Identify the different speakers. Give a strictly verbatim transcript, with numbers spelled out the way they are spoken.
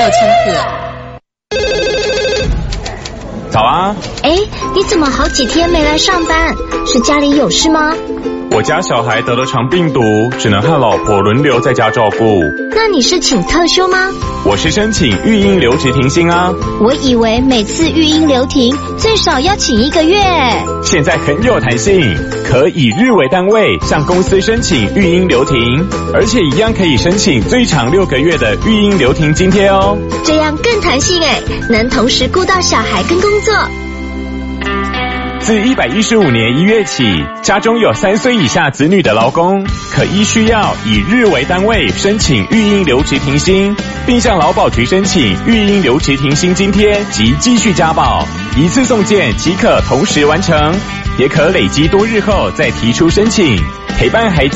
Speaker 1: 有签字。
Speaker 2: 早啊！
Speaker 3: 哎，你怎么好几天没来上班？是家里有事吗？
Speaker 2: 我家小孩得了肠病毒，只能和老婆轮流在家照顾。
Speaker 3: 那你是请特休吗？
Speaker 2: 我是申请育婴留职停薪啊。
Speaker 3: 我以为每次育婴留停最少要请一个月。
Speaker 2: 现在很有弹性，可以日为单位向公司申请育婴留停，而且一样可以申请最长六个月的育婴留停津贴哦。
Speaker 3: 这样更弹性哎，能同时顾到小孩跟工作。
Speaker 2: 自一百一十五年一月起，家中有三岁以下子女的劳工，可依需要以日为单位申请育婴留职停薪，并向劳保局申请育婴留职停薪津贴及继续加保，一次送件即可同时完成，也可累积多日后再提出申请，陪伴孩子